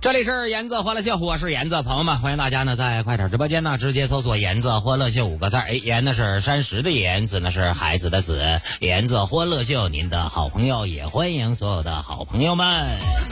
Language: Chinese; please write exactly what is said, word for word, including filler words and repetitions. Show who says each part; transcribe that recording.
Speaker 1: 这里是颜子欢乐秀，我是颜子，朋友们，欢迎大家呢在快点直播间呢直接搜索颜子欢乐秀五个字。哎，颜呢是山石的颜，子呢是孩子的子，颜子欢乐秀，您的好朋友，也欢迎所有的好朋友们。